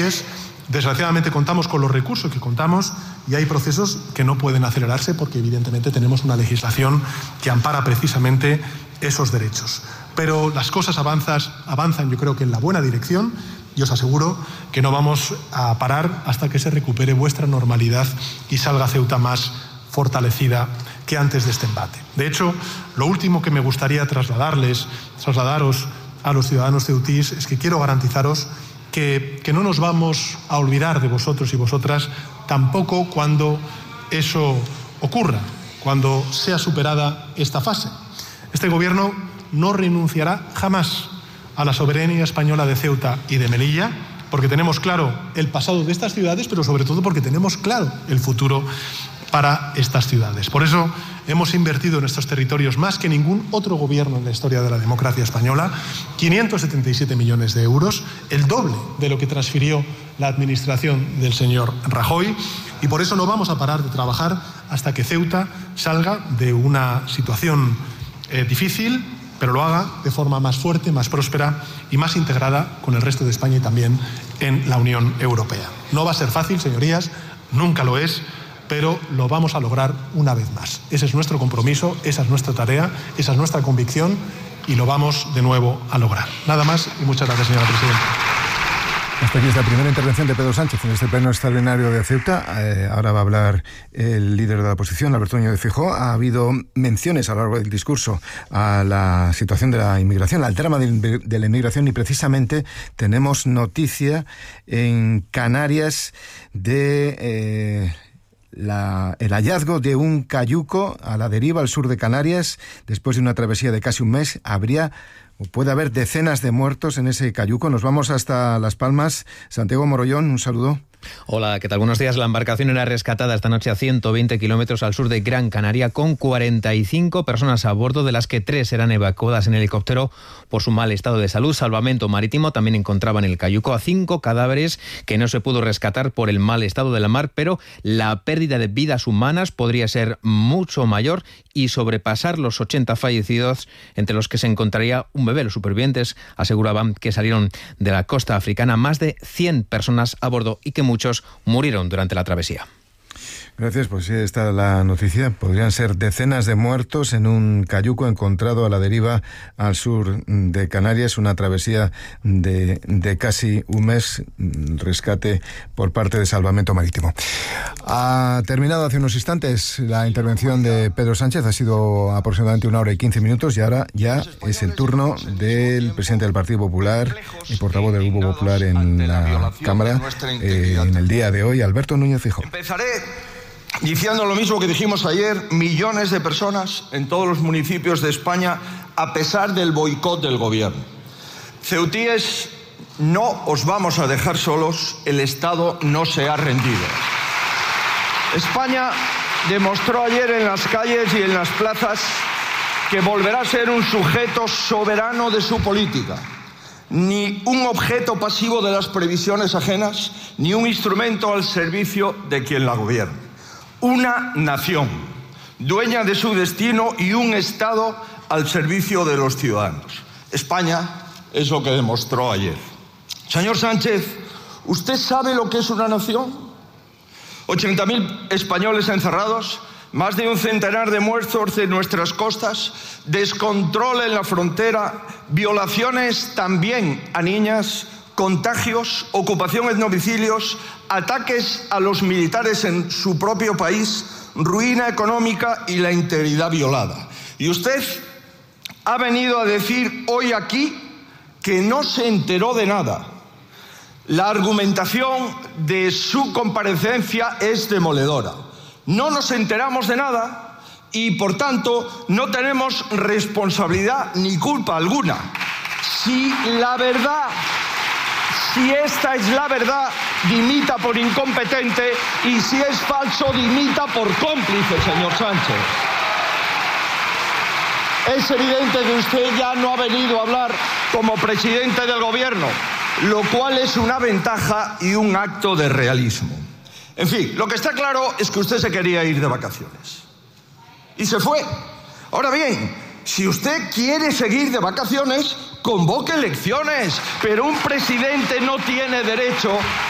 leyes. Desgraciadamente contamos con los recursos que contamos y hay procesos que no pueden acelerarse porque evidentemente tenemos una legislación que ampara precisamente esos derechos. Pero las cosas avanzan yo creo que en la buena dirección y os aseguro que no vamos a parar hasta que se recupere vuestra normalidad y salga Ceuta más fortalecida que antes de este embate. De hecho, lo último que me gustaría trasladaros a los ciudadanos ceutís es que quiero garantizaros que no nos vamos a olvidar de vosotros y vosotras tampoco cuando eso ocurra, cuando sea superada esta fase. Este Gobierno no renunciará jamás a la soberanía española de Ceuta y de Melilla, porque tenemos claro el pasado de estas ciudades, pero sobre todo porque tenemos claro el futuro para estas ciudades. Por eso hemos invertido en estos territorios más que ningún otro gobierno en la historia de la democracia española, 577 millones de euros, el doble de lo que transfirió la administración del señor Rajoy, y por eso no vamos a parar de trabajar hasta que Ceuta salga de una situación difícil, pero lo haga de forma más fuerte, más próspera y más integrada con el resto de España y también en la Unión Europea. No va a ser fácil, señorías, nunca lo es, pero lo vamos a lograr una vez más. Ese es nuestro compromiso, esa es nuestra tarea, esa es nuestra convicción y lo vamos de nuevo a lograr. Nada más y muchas gracias, señora presidenta. Hasta aquí esta primera intervención de Pedro Sánchez en este pleno extraordinario de Ceuta. Ahora va a hablar el líder de la oposición, Alberto Núñez Feijóo. Ha habido menciones a lo largo del discurso a la situación de la inmigración, al drama de la inmigración, y precisamente tenemos noticia en Canarias de el hallazgo de un cayuco a la deriva al sur de Canarias. Después de una travesía de casi un mes, puede haber decenas de muertos en ese cayuco. Nos vamos hasta Las Palmas. Santiago Morollón, un saludo. Hola, ¿qué tal? Buenos días. La embarcación era rescatada esta noche a 120 kilómetros al sur de Gran Canaria con 45 personas a bordo, de las que 3 eran evacuadas en helicóptero por su mal estado de salud. Salvamento Marítimo también encontraba en el cayuco a 5 cadáveres que no se pudo rescatar por el mal estado de la mar, pero la pérdida de vidas humanas podría ser mucho mayor y sobrepasar los 80 fallecidos, entre los que se encontraría un bebé. Los supervivientes aseguraban que salieron de la costa africana más de 100 personas a bordo y que muchos murieron durante la travesía. Gracias, pues sí, está la noticia. Podrían ser decenas de muertos en un cayuco encontrado a la deriva al sur de Canarias, una travesía de casi un mes, rescate por parte de Salvamento Marítimo. Ha terminado hace unos instantes la intervención de Pedro Sánchez, ha sido aproximadamente 1 hora y 15 minutos y ahora ya es el turno del presidente del Partido Popular y portavoz del Grupo Popular en la Cámara en el día de hoy, Alberto Núñez Feijóo. Empezaré diciendo lo mismo que dijimos ayer: millones de personas en todos los municipios de España, a pesar del boicot del gobierno. Ceutíes, no os vamos a dejar solos, el Estado no se ha rendido. España demostró ayer en las calles y en las plazas que volverá a ser un sujeto soberano de su política. Ni un objeto pasivo de las previsiones ajenas, ni un instrumento al servicio de quien la gobierna. Una nación, dueña de su destino, y un Estado al servicio de los ciudadanos. España es lo que demostró ayer. Señor Sánchez, ¿usted sabe lo que es una nación? 80.000 españoles encerrados, más de un centenar de muertos en nuestras costas, descontrol en la frontera, violaciones también a niñas, contagios, ocupación en domicilios, ataques a los militares en su propio país, ruina económica y la integridad violada. Y usted ha venido a decir hoy aquí que no se enteró de nada. La argumentación de su comparecencia es demoledora. No nos enteramos de nada y, por tanto, no tenemos responsabilidad ni culpa alguna. Si esta es la verdad, dimita por incompetente, y si es falso, dimita por cómplice, señor Sánchez. Es evidente que usted ya no ha venido a hablar como presidente del gobierno, lo cual es una ventaja y un acto de realismo. En fin, lo que está claro es que usted se quería ir de vacaciones y se fue. Ahora bien, si usted quiere seguir de vacaciones, convoque elecciones, pero un presidente no tiene derecho